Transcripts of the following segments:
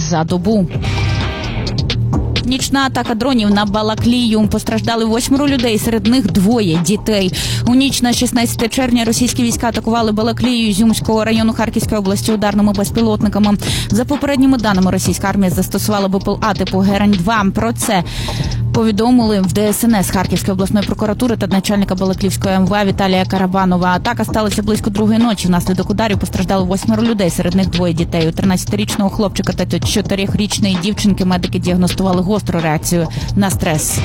за добу. Нічна атака дронів на Балаклію. Постраждали 8 людей, серед них 2 дітей. У ніч на 16 червня російські війська атакували Балаклію Ізюмського району Харківської області ударними безпілотниками. За попередніми даними, російська армія застосувала БПЛА типу Герань-2. Про це повідомили в ДСНС Харківської обласної прокуратури та начальника Балаклівської МВА Віталія Карабанова. Атака сталася близько 2-ї ночі. Внаслідок ударів постраждали 8 людей, серед них 2 дітей. У 13-річного хлопчика та 4-річної дівчинки медики діагностували гостру реакцію на стрес.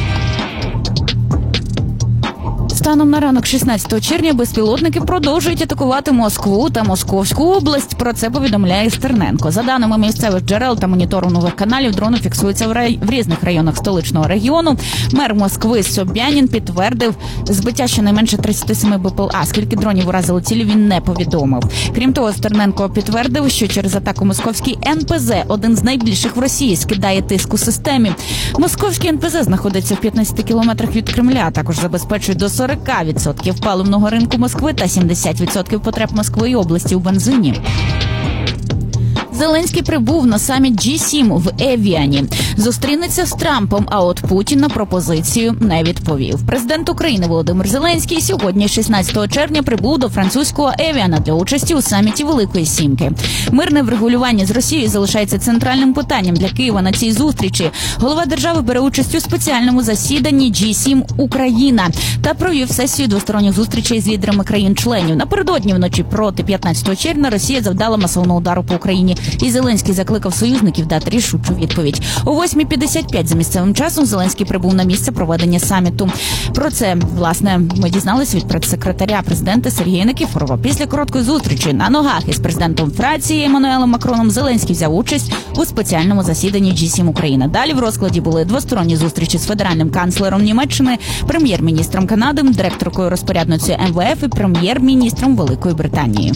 Станом на ранок 16 червня безпілотники продовжують атакувати Москву та Московську область. Про це повідомляє Стерненко. За даними місцевих джерел та монітору нових каналів, дрони фіксуються в різних районах столичного регіону. Мер Москви Собянін підтвердив збиття щонайменше 37 БПЛА. Скільки дронів уразили цілі, він не повідомив. Крім того, Стерненко підтвердив, що через атаку московський НПЗ, один з найбільших в Росії, скидає тиск у системі. Московський НПЗ знаходиться в 15 кілометрах від Кремля, а також забезпечує до 40% паливного ринку Москви та 70% потреб Москви і області у бензині. Зеленський прибув на саміт G7 в Евіані. Зустрінеться з Трампом, а от Путін на пропозицію не відповів. Президент України Володимир Зеленський сьогодні, 16 червня, прибув до французького Евіана для участі у саміті Великої Сімки. Мирне врегулювання з Росією залишається центральним питанням для Києва на цій зустрічі. Голова держави бере участь у спеціальному засіданні G7 Україна та провів сесію двосторонніх зустрічей з лідерами країн-членів. Напередодні вночі проти 15 червня Росія завдала масового удару по Україні. І Зеленський закликав союзників дати рішучу відповідь. О 8:55 за місцевим часом Зеленський прибув на місце проведення саміту. Про це, власне, ми дізналися від прес-секретаря президента Сергія Никифорова. Після короткої зустрічі на ногах із президентом Франції Еммануелем Макроном Зеленський взяв участь у спеціальному засіданні G7 Україна. Далі в розкладі були двосторонні зустрічі з федеральним канцлером Німеччини, прем'єр-міністром Канади, директоркою розпорядницею МВФ і прем'єр-міністром Великої Британії.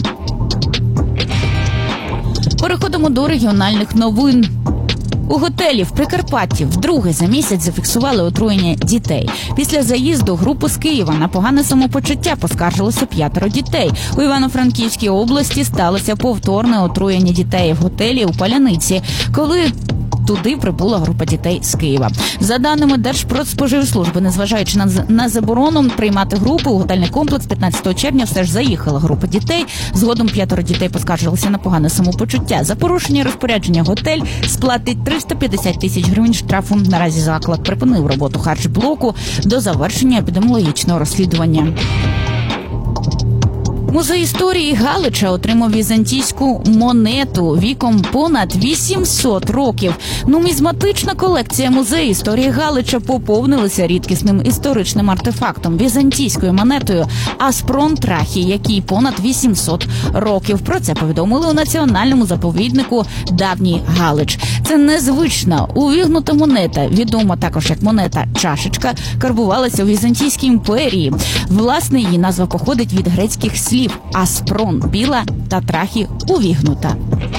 Переходимо до регіональних новин. У готелі в Прикарпатті вдруге за місяць зафіксували отруєння дітей. Після заїзду групи з Києва на погане самопочуття поскаржилося 5 дітей. У Івано-Франківській області сталося повторне отруєння дітей в готелі у Паляниці, коли туди прибула група дітей з Києва. За даними Держпродспоживслужби, незважаючи на заборону приймати групи, у готельний комплекс 15 червня все ж заїхала група дітей. Згодом 5 дітей поскаржилися на погане самопочуття. За порушення розпорядження готель сплатить 350 тисяч гривень штрафу. Наразі заклад припинив роботу харчблоку до завершення епідеміологічного розслідування. Музей історії Галича отримав візантійську монету віком понад 800 років. Нумізматична колекція музею історії Галича поповнилася рідкісним історичним артефактом – візантійською монетою Аспрон Трахі, якій понад 800 років. Про це повідомили у національному заповіднику Давній Галич. Це незвична увігнута монета, відома також як монета-чашечка, карбувалася у Візантійській імперії. Власне, її назва походить від грецьких слів «аспрон» – біла та «трахі» – увігнута.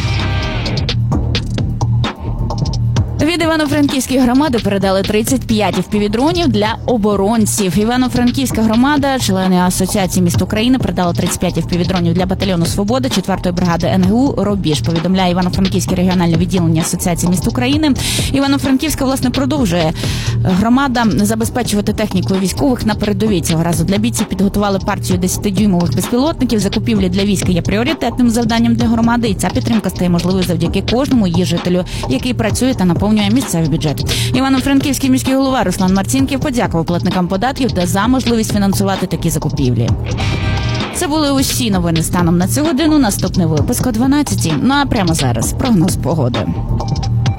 Від Івано-Франківської громади передали 35 FPV-дронів для оборонців. Івано-Франківська громада, члени Асоціації міст України, передали 35 FPV-дронів для батальйону «Свобода» 4-ї бригади НГУ «Рубіж», повідомляє Івано-Франківське регіональне відділення Асоціації міст України. Івано-Франківська, власне, продовжує громада забезпечувати технікою військових на передовій. Цього разу для бійців підготували партію 10-дюймових безпілотників. Закупівлі для війська є пріоритетним завданням для громади, і ця підтримка стає можливою завдяки кожному її жителю, який працює та наповнює місцевий бюджет. Івано-Франківський міський голова Руслан Марцінків подякував платникам податків за можливість фінансувати такі закупівлі. Це були усі новини станом на цю годину. Наступний випуск о 12:00. Ну а прямо зараз прогноз погоди.